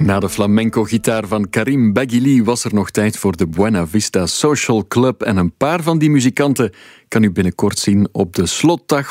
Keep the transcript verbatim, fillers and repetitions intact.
Na de flamenco-gitaar van Karim Baghili was er nog tijd voor de Buena Vista Social Club. En een paar van die muzikanten kan u binnenkort zien op de slotdag